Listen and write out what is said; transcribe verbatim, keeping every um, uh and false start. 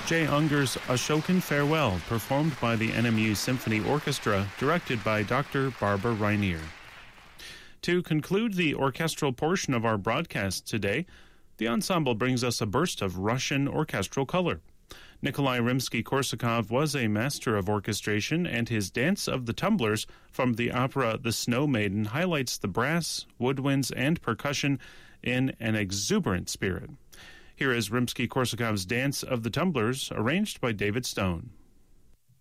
Jay Unger's Ashokan Farewell, performed by the N M U Symphony Orchestra, directed by Doctor Barbara Rainier. To conclude the orchestral portion of our broadcast today, the ensemble brings us a burst of Russian orchestral color. Nikolai Rimsky-Korsakov was a master of orchestration, and his Dance of the Tumblers from the opera The Snow Maiden highlights the brass, woodwinds, and percussion in an exuberant spirit. Here is Rimsky-Korsakov's Dance of the Tumblers, arranged by David Stone.